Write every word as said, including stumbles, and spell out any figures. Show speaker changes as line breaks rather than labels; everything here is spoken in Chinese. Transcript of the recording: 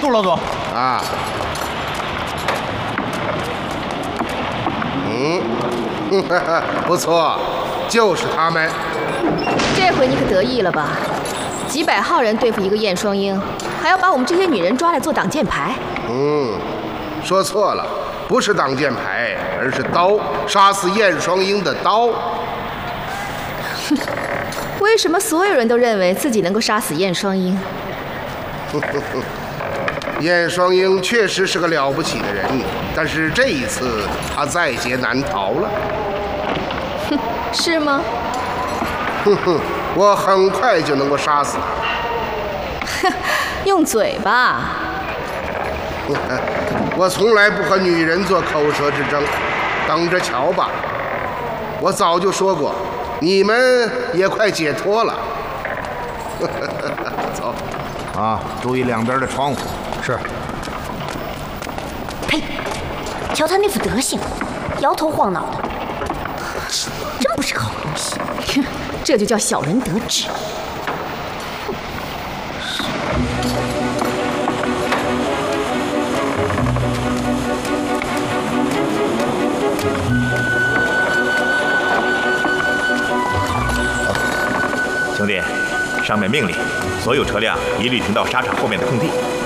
数，老总。
啊。嗯，不错，就是他们。
这回你可得意了吧？几百号人对付一个燕双鹰，还要把我们这些女人抓来做挡箭牌。
嗯，说错了，不是挡箭牌，而是刀，杀死燕双鹰的刀。
为什么所有人都认为自己能够杀死燕双鹰？
燕双鹰确实是个了不起的人，但是这一次他在劫难逃了。
哼，是吗？
哼哼，我很快就能够杀死
他。用嘴巴。
我从来不和女人做口舌之争，等着瞧吧。我早就说过，你们也快解脱了。走。
啊，注意两边的窗户。是。
呸！瞧他那副德行，摇头晃脑的，真不是个好东西。
这就叫小人得志。
兄弟，上面命令，所有车辆一律停到沙场后面的空地。